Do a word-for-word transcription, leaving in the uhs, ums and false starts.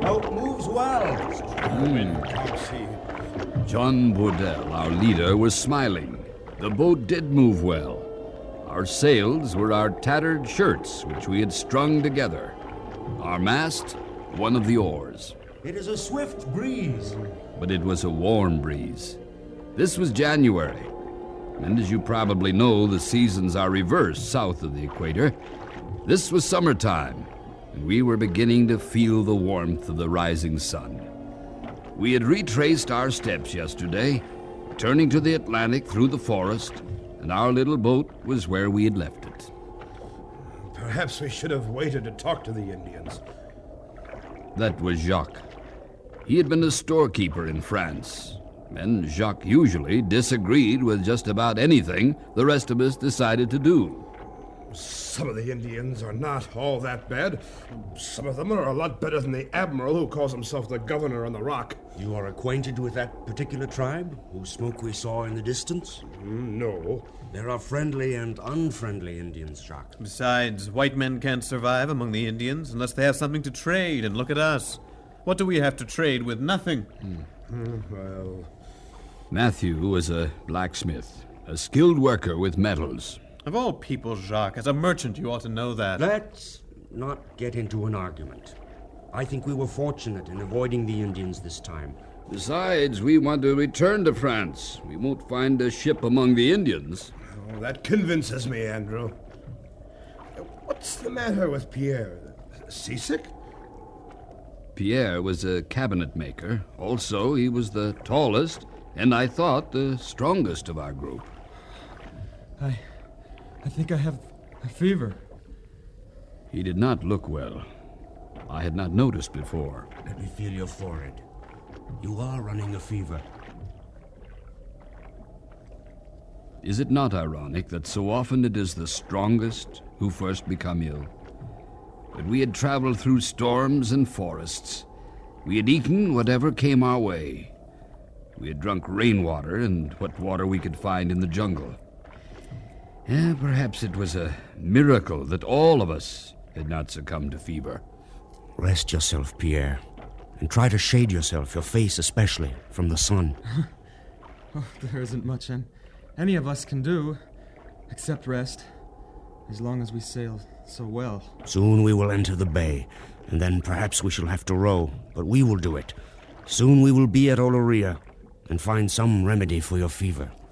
Boat moves well. Mm. Can't see. John Bourdelle, our leader, was smiling. The boat did move well. Our sails were our tattered shirts, which we had strung together. Our mast, one of the oars. It is a swift breeze. But it was a warm breeze. This was January, and as you probably know, the seasons are reversed south of the equator. This was summertime, and we were beginning to feel the warmth of the rising sun. We had retraced our steps yesterday, turning to the Atlantic through the forest, and our little boat was where we had left it. Perhaps we should have waited to talk to the Indians. That was Jacques. He had been a storekeeper in France, and Jacques usually disagreed with just about anything the rest of us decided to do. Some of the Indians are not all that bad. Some of them are a lot better than the admiral who calls himself the governor on the rock. You are acquainted with that particular tribe, whose smoke we saw in the distance? Mm, no. There are friendly and unfriendly Indians, Jacques. Besides, white men can't survive among the Indians unless they have something to trade, and look at us. What do we have to trade with? Nothing. Mm. Mm, well... Matthew was a blacksmith, a skilled worker with metals. Of all people, Jacques, as a merchant, you ought to know that. Let's not get into an argument. I think we were fortunate in avoiding the Indians this time. Besides, we want to return to France. We won't find a ship among the Indians. Oh, that convinces me, Andrew. What's the matter with Pierre? Seasick? Pierre was a cabinet maker. Also, he was the tallest, and I thought the strongest of our group. I... I think I have a fever. He did not look well. I had not noticed before. Let me feel your forehead. You are running a fever. Is it not ironic that so often it is the strongest who first become ill? But we had traveled through storms and forests. We had eaten whatever came our way. We had drunk rainwater and what water we could find in the jungle. Eh, perhaps it was a miracle that all of us had not succumbed to fever. Rest yourself, Pierre, and try to shade yourself, your face especially, from the sun. Oh, there isn't much any of us can do, except rest, as long as we sail so well. Soon we will enter the bay, and then perhaps we shall have to row, but we will do it. Soon we will be at Oloria and find some remedy for your fever.